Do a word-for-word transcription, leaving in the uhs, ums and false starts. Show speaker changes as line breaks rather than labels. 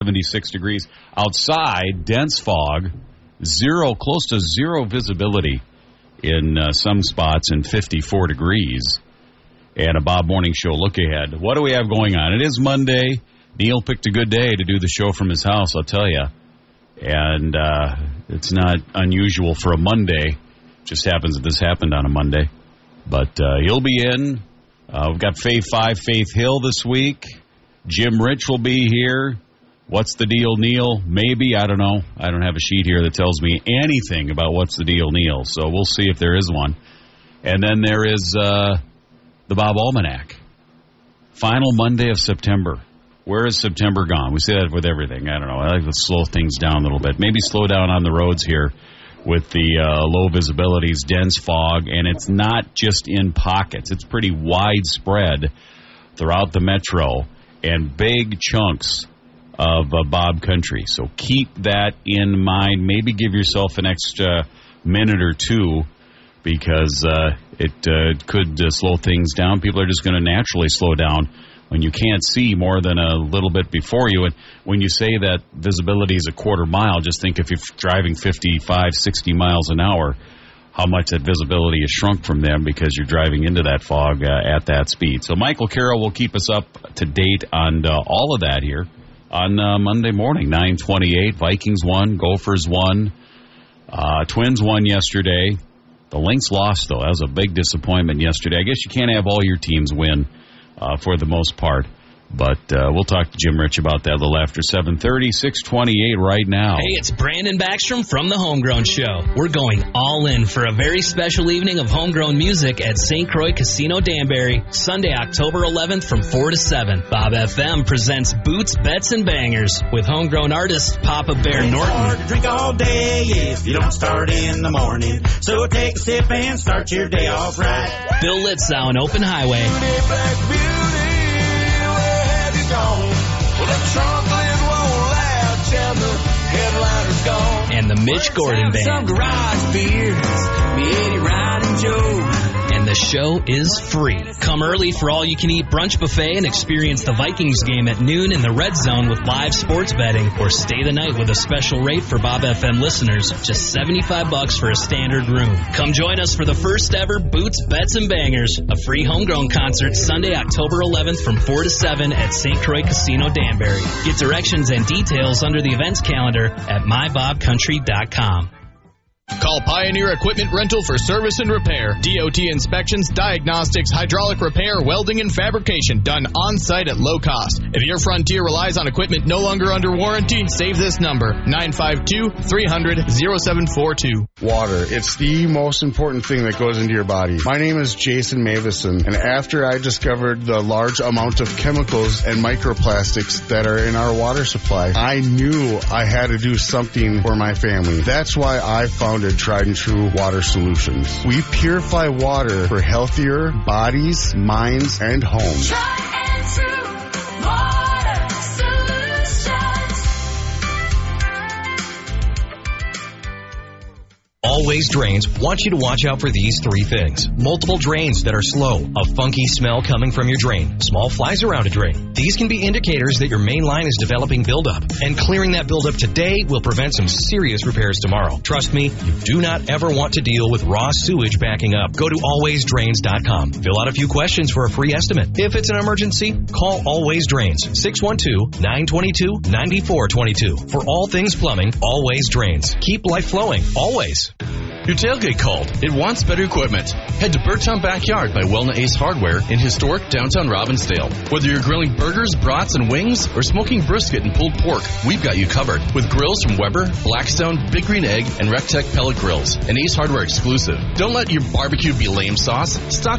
seventy-six degrees. Outside, dense fog, zero, close to zero visibility in uh, some spots, and fifty-four degrees. And a Bob Morning Show look ahead. What do we have going on? It is Monday. Neil picked a good day to do the show from his house, I'll tell you. And uh, it's not unusual for a Monday. Just happens that this happened on a Monday. But uh, he'll be in. Uh, we've got Fave five, Faith Hill this week. Jim Rich will be here. What's the deal, Neil? Maybe. I don't know. I don't have a sheet here that tells me anything about what's the deal, Neil. So we'll see if there is one. And then there is uh, the Bob Almanac. Final Monday of September. Where is September gone? We say that with everything. I don't know. I like to slow things down a little bit. Maybe slow down on the roads here with the uh, low visibilities, dense fog, and it's not just in pockets. It's pretty widespread throughout the metro and big chunks of uh, Bob Country. So keep that in mind. Maybe give yourself an extra minute or two because uh, it uh, could uh, slow things down. People are just going to naturally slow down when you can't see more than a little bit before you. And when you say that visibility is a quarter mile, just think if you're driving fifty-five, sixty miles an hour, how much that visibility is shrunk from them because you're driving into that fog uh, at that speed. So Michael Carroll will keep us up to date on uh, all of that here on uh, Monday morning, nine twenty-eight. Vikings won, Gophers won, uh, Twins won yesterday. The Lynx lost, though. That was a big disappointment yesterday. I guess you can't have all your teams win uh, for the most part. But uh, we'll talk to Jim Rich about that a little after seven thirty, six twenty-eight right now.
Hey, it's Brandon Backstrom from The Homegrown Show. We're going all in for a very special evening of homegrown music at Saint Croix Casino Danbury, Sunday, October eleventh from four to seven. Bob F M presents Boots, Bets, and Bangers with homegrown artist Papa Bear Norton.
It's hard to drink all day if you don't start in the morning. So take a sip and start your day off right.
Bill Litzow and Open Highway.
Beauty, black beauty. Well, the trunk lid won't latch and the headliner's gone.
And the Mitch Gordon Band.
Some garage beers, me Eddie, Ryan, and Joe.
And the show is free. Come early for all-you-can-eat brunch buffet and experience the Vikings game at noon in the Red Zone with live sports betting. Or stay the night with a special rate for Bob F M listeners, just seventy-five bucks for a standard room. Come join us for the first ever Boots, Bets, and Bangers, a free homegrown concert Sunday, October eleventh from four to seven at Saint Croix Casino Danbury. Get directions and details under the events calendar at my bob country dot com.
Call Pioneer Equipment Rental for service and repair. D O T inspections, diagnostics, hydraulic repair, welding, and fabrication done on-site at low cost. If your Frontier relies on equipment no longer under warranty, save this number, nine five two, three hundred, oh seven four two.
Water. It's the most important thing that goes into your body. My name is Jason Mavison, and after I discovered the large amount of chemicals and microplastics that are in our water supply, I knew I had to do something for my family. That's why I founded Tried and True Water Solutions. We purify water for healthier bodies, minds, and homes.
Tried and True Water Solutions.
Always Drains wants you to watch out for these three things. Multiple drains that are slow, a funky smell coming from your drain, small flies around a drain. These can be indicators that your main line is developing buildup, and clearing that buildup today will prevent some serious repairs tomorrow. Trust me, you do not ever want to deal with raw sewage backing up. Go to always drains dot com. Fill out a few questions for a free estimate. If it's an emergency, call Always Drains, six one two, nine two two, nine four two two. For all things plumbing, Always Drains. Keep life flowing, always.
Your tailgate called. It wants better equipment. Head to Birdtown Backyard by Welna Ace Hardware in historic downtown Robbinsdale. Whether you're grilling burgers, brats, and wings, or smoking brisket and pulled pork, we've got you covered. With grills from Weber, Blackstone, Big Green Egg, and Rectech pellet grills. An Ace Hardware exclusive. Don't let your barbecue be lame sauce. Stock